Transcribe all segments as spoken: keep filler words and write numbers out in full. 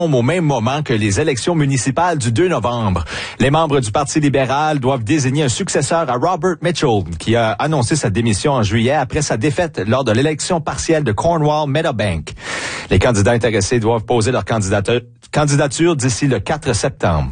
au même moment que les élections municipales du deux novembre. Les membres du Parti libéral doivent désigner un successeur à Robert Mitchell, qui a annoncé sa démission en juillet après sa défaite lors de l'élection partielle de Cornwall-Meadowbank. Les candidats intéressés doivent poser leur candidature, candidature d'ici le quatre septembre.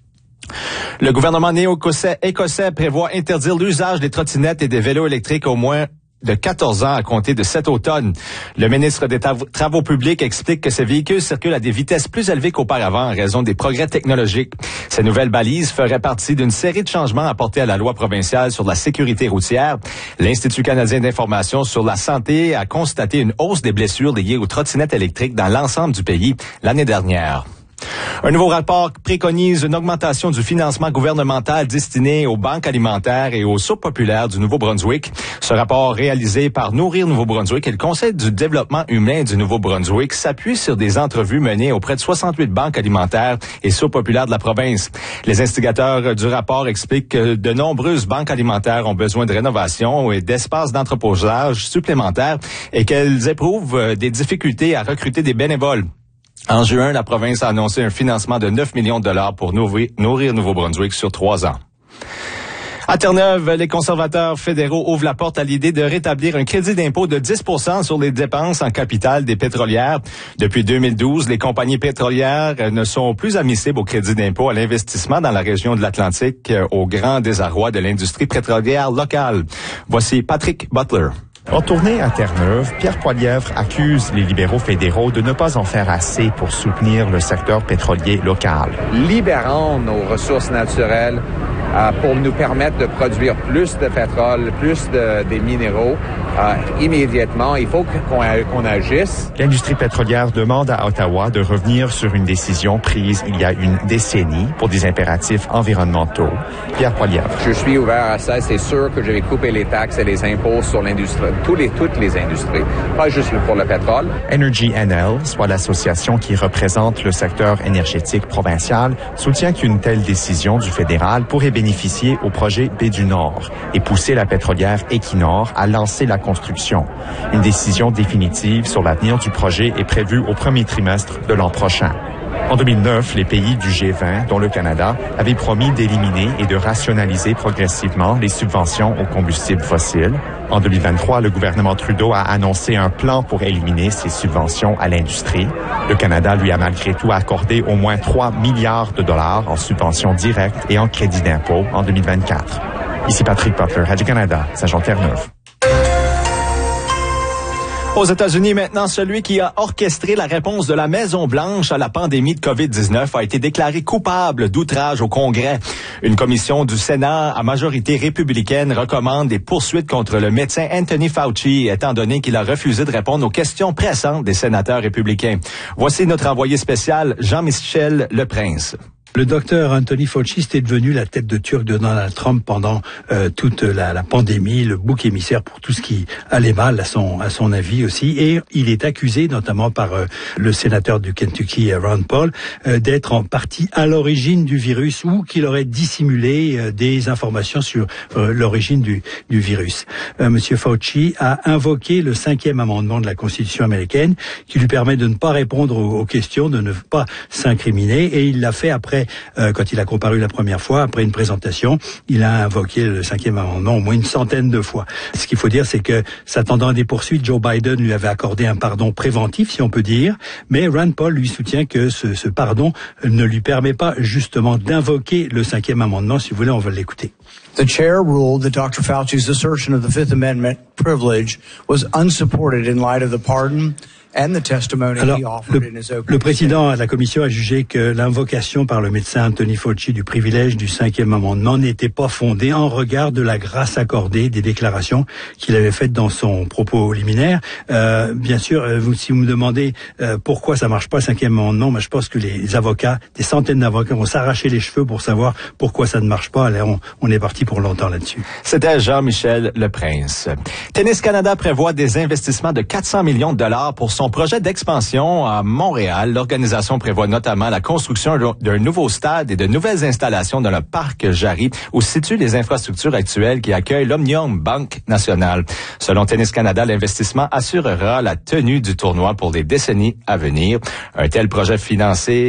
Le gouvernement néo-écossais écossais prévoit interdire l'usage des trottinettes et des vélos électriques au moins de quatorze ans à compter de cet automne. Le ministre des Travaux publics explique que ces véhicules circulent à des vitesses plus élevées qu'auparavant en raison des progrès technologiques. Ces nouvelles balises feraient partie d'une série de changements apportés à la loi provinciale sur la sécurité routière. L'Institut canadien d'information sur la santé a constaté une hausse des blessures liées aux trottinettes électriques dans l'ensemble du pays l'année dernière. Un nouveau rapport préconise une augmentation du financement gouvernemental destiné aux banques alimentaires et aux soupes populaires du Nouveau-Brunswick. Ce rapport réalisé par Nourrir Nouveau-Brunswick et le Conseil du développement humain du Nouveau-Brunswick s'appuie sur des entrevues menées auprès de soixante-huit banques alimentaires et soupes populaires de la province. Les instigateurs du rapport expliquent que de nombreuses banques alimentaires ont besoin de rénovation et d'espaces d'entreposage supplémentaires et qu'elles éprouvent des difficultés à recruter des bénévoles. En juin, la province a annoncé un financement de neuf millions de dollars pour nourrir, nourrir Nouveau-Brunswick sur trois ans. À Terre-Neuve, les conservateurs fédéraux ouvrent la porte à l'idée de rétablir un crédit d'impôt de dix pour cent sur les dépenses en capital des pétrolières. Depuis deux mille douze, les compagnies pétrolières ne sont plus admissibles au crédit d'impôt à l'investissement dans la région de l'Atlantique, au grand désarroi de l'industrie pétrolière locale. Voici Patrick Butler. En tournée à Terre-Neuve, Pierre Poilievre accuse les libéraux fédéraux de ne pas en faire assez pour soutenir le secteur pétrolier local. Libérons nos ressources naturelles euh, pour nous permettre de produire plus de pétrole, plus de, des minéraux euh, immédiatement. Il faut qu'on, qu'on agisse. L'industrie pétrolière demande à Ottawa de revenir sur une décision prise il y a une décennie pour des impératifs environnementaux. Pierre Poilievre. Je suis ouvert à ça. C'est sûr que je vais couper les taxes et les impôts sur l'industrie. Tous les, toutes les industries, pas juste pour le pétrole. Energy N L, soit l'association qui représente le secteur énergétique provincial, soutient qu'une telle décision du fédéral pourrait bénéficier au projet Baie du Nord et pousser la pétrolière Equinor à lancer la construction. Une décision définitive sur l'avenir du projet est prévue au premier trimestre de l'an prochain. En deux mille neuf, les pays du G vingt, dont le Canada, avaient promis d'éliminer et de rationaliser progressivement les subventions aux combustibles fossiles. En deux mille vingt-trois, le gouvernement Trudeau a annoncé un plan pour éliminer ces subventions à l'industrie. Le Canada lui a malgré tout accordé au moins trois milliards de dollars en subventions directes et en crédits d'impôt en deux mille vingt-quatre. Ici Patrick Butler, Radio-Canada, Saint-Jean-Terre-Neuve. Aux États-Unis, maintenant, celui qui a orchestré la réponse de la Maison-Blanche à la pandémie de covid dix-neuf a été déclaré coupable d'outrage au Congrès. Une commission du Sénat à majorité républicaine recommande des poursuites contre le médecin Anthony Fauci, étant donné qu'il a refusé de répondre aux questions pressantes des sénateurs républicains. Voici notre envoyé spécial, Jean-Michel Leprince. Le docteur Anthony Fauci était devenu la tête de turc de Donald Trump pendant euh, toute la, la pandémie, le bouc émissaire pour tout ce qui allait mal à son à son avis aussi. Et il est accusé, notamment par euh, le sénateur du Kentucky, Ron Paul, euh, d'être en partie à l'origine du virus ou qu'il aurait dissimulé euh, des informations sur euh, l'origine du, du virus. Euh, Monsieur Fauci a invoqué le cinquième amendement de la Constitution américaine qui lui permet de ne pas répondre aux, aux questions, de ne pas s'incriminer, et il l'a fait après. Euh, quand il a comparu la première fois, après une présentation, il a invoqué le cinquième amendement au moins une centaine de fois. Ce qu'il faut dire, c'est que, s'attendant à des poursuites, Joe Biden lui avait accordé un pardon préventif, si on peut dire, mais Rand Paul lui soutient que ce, ce pardon ne lui permet pas justement d'invoquer le cinquième amendement. Si vous voulez, on va l'écouter. The chair ruled that Doctor Fauci's assertion of the Fifth Amendment privilege was unsupported in light of the pardon. Alors, le, le président de la commission a jugé que l'invocation par le médecin Anthony Fauci du privilège du cinquième amendement n'était pas fondée en regard de la grâce accordée des déclarations qu'il avait faites dans son propos liminaire. Euh, bien sûr, vous, si vous me demandez euh, pourquoi ça marche pas le cinquième amendement, ben, je pense que les avocats, des centaines d'avocats vont s'arracher les cheveux pour savoir pourquoi ça ne marche pas. Alors, on, on est parti pour longtemps là-dessus. C'était Jean-Michel Leprince. Tennis Canada prévoit des investissements de quatre cents millions de dollars pour son projet d'expansion à Montréal. L'organisation prévoit notamment la construction d'un nouveau stade et de nouvelles installations dans le parc Jarry, où se situent les infrastructures actuelles qui accueillent l'Omnium Banque Nationale. Selon Tennis Canada, l'investissement assurera la tenue du tournoi pour des décennies à venir. Un tel projet financé